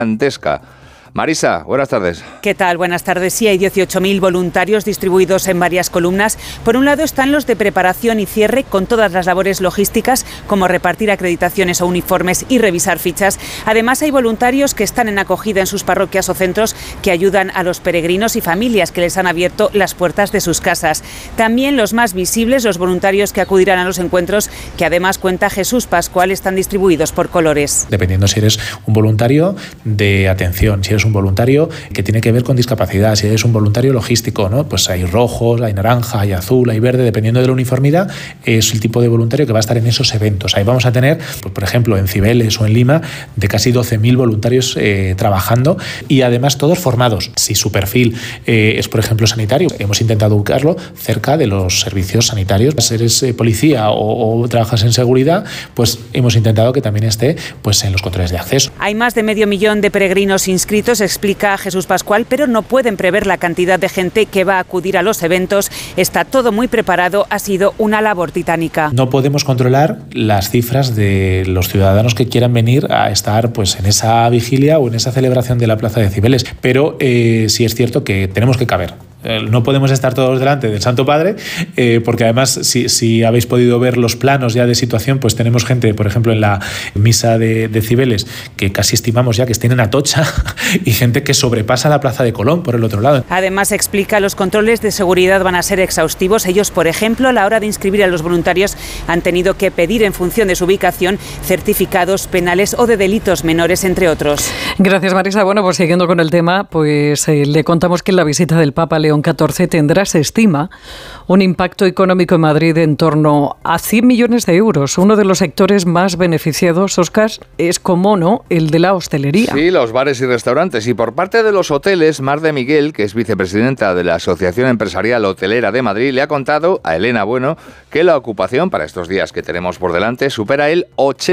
gigantesca. Marisa, buenas tardes. ¿Qué tal? Buenas tardes. Sí, hay 18.000 voluntarios distribuidos en varias columnas. Por un lado están los de preparación y cierre, con todas las labores logísticas, como repartir acreditaciones o uniformes y revisar fichas. Además, hay voluntarios que están en acogida en sus parroquias o centros, que ayudan a los peregrinos y familias que les han abierto las puertas de sus casas. También los más visibles, los voluntarios que acudirán a los encuentros, que además cuenta Jesús Pascual, están distribuidos por colores. Dependiendo si eres un voluntario de atención, si eres un voluntario que tiene que ver con discapacidad, si eres un voluntario logístico, ¿no? Pues hay rojos, hay naranja, hay azul, hay verde, dependiendo de la uniformidad, es el tipo de voluntario que va a estar en esos eventos. Ahí vamos a tener, pues, por ejemplo, en Cibeles o en Lima, de casi 12.000 voluntarios trabajando, y además todos formados. Si su perfil es, por ejemplo, sanitario, hemos intentado ubicarlo cerca de los servicios sanitarios. Si eres policía o trabajas en seguridad, pues hemos intentado que también esté, pues, en los controles de acceso. Hay más de 500.000 de peregrinos inscritos, explica Jesús Pascual, pero no pueden prever la cantidad de gente que va a acudir a los eventos. Está todo muy preparado, ha sido una labor titánica. No podemos controlar las cifras de los ciudadanos que quieran venir a estar, pues, en esa vigilia o en esa celebración de la Plaza de Cibeles, pero sí es cierto que tenemos que caber. No podemos estar todos delante del Santo Padre, porque además, si habéis podido ver los planos ya de situación, pues tenemos gente, por ejemplo, en la misa de Cibeles, que casi estimamos ya que estén en Atocha, y gente que sobrepasa la Plaza de Colón por el otro lado. Además, explica, los controles de seguridad van a ser exhaustivos. Ellos, por ejemplo, a la hora de inscribir a los voluntarios, han tenido que pedir, en función de su ubicación, certificados penales o de delitos menores, entre otros. Gracias, Marisa. Bueno, pues siguiendo con el tema, pues le contamos que la visita del Papa León XIV tendrá, se estima, un impacto económico en Madrid en torno a 100 millones de euros. Uno de los sectores más beneficiados, Óscar, es, como no, el de la hostelería. Sí, los bares y restaurantes. Y por parte de los hoteles, Mar de Miguel, que es vicepresidenta de la Asociación Empresarial Hotelera de Madrid, le ha contado a Elena Bueno que la ocupación para estos días que tenemos por delante supera el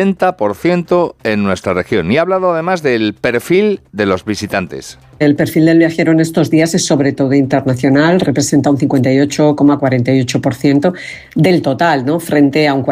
80% en nuestra región. Y ha hablado además del perfil de los visitantes. El perfil del viajero en estos días es sobre todo internacional, representa un 58,48% del total, ¿no?, frente a un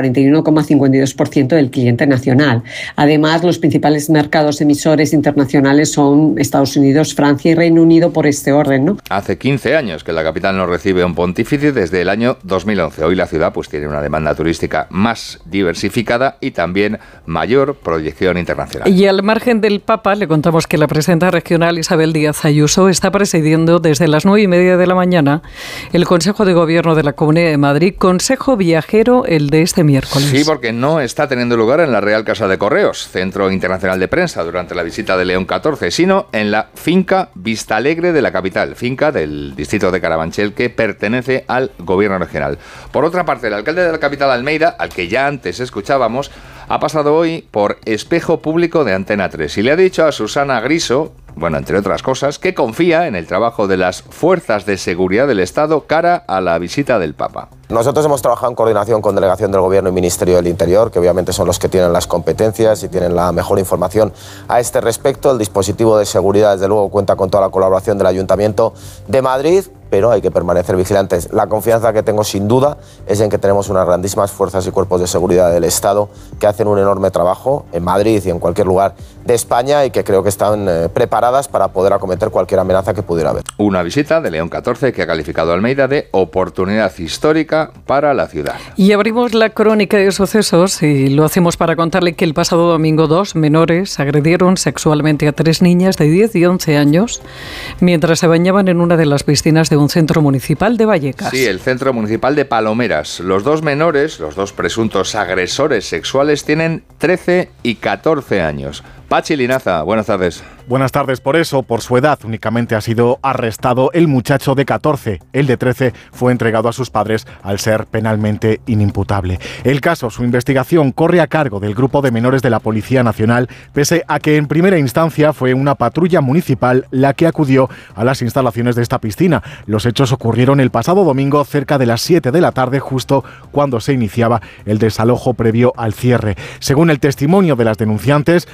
41,52% del cliente nacional. Además, los principales mercados emisores internacionales son Estados Unidos, Francia y Reino Unido, por este orden, ¿no? Hace 15 años que la capital no recibe un pontífice, desde el año 2011. Hoy la ciudad, pues, tiene una demanda turística más diversificada y también mayor proyección internacional. Y al margen del Papa, le contamos que la presidenta regional Isabel Díaz Ayuso está presidiendo desde las 9:30 de la mañana el Consejo de Gobierno de la Comunidad de Madrid, Consejo Viajero, el de este miércoles. Sí, porque no está teniendo lugar en la Real Casa de Correos, Centro Internacional de Prensa, durante la visita de León XIV, sino en la finca Vistalegre de la capital, finca del distrito de Carabanchel, que pertenece al Gobierno regional. Por otra parte, el alcalde de la capital, Almeida, al que ya antes escuchábamos, ha pasado hoy por Espejo Público de Antena 3 y le ha dicho a Susana Griso, bueno, entre otras cosas, que confía en el trabajo de las fuerzas de seguridad del Estado cara a la visita del Papa. Nosotros hemos trabajado en coordinación con Delegación del Gobierno y Ministerio del Interior, que obviamente son los que tienen las competencias y tienen la mejor información a este respecto. El dispositivo de seguridad, desde luego, cuenta con toda la colaboración del Ayuntamiento de Madrid, pero hay que permanecer vigilantes. La confianza que tengo, sin duda, es en que tenemos unas grandísimas fuerzas y cuerpos de seguridad del Estado que hacen un enorme trabajo en Madrid y en cualquier lugar de España, y que creo que están preparadas para poder acometer cualquier amenaza que pudiera haber. Una visita de León XIV que ha calificado a Almeida de oportunidad histórica para la ciudad. Y abrimos la crónica de sucesos y lo hacemos para contarle que el pasado domingo 2 menores agredieron sexualmente a 3 niñas de 10 y 11 años mientras se bañaban en una de las piscinas de un centro municipal de Vallecas. Sí, el centro municipal de Palomeras. Los dos menores, los dos presuntos agresores sexuales, tienen 13 y 14 años. Pachi Linaza, buenas tardes. Buenas tardes. Por eso, por su edad, únicamente ha sido arrestado el muchacho de 14. El de 13 fue entregado a sus padres al ser penalmente inimputable. El caso, su investigación, corre a cargo del Grupo de Menores de la Policía Nacional, pese a que en primera instancia fue una patrulla municipal la que acudió a las instalaciones de esta piscina. Los hechos ocurrieron el pasado domingo cerca de las 7 de la tarde, justo cuando se iniciaba el desalojo previo al cierre. Según el testimonio de las denunciantes, los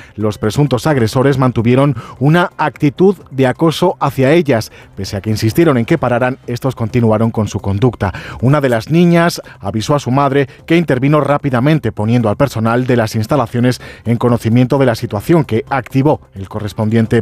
presuntos agresores mantuvieron una actitud de acoso hacia ellas. Pese a que insistieron en que pararan, estos continuaron con su conducta. Una de las niñas avisó a su madre, que intervino rápidamente poniendo al personal de las instalaciones en conocimiento de la situación, que activó el correspondiente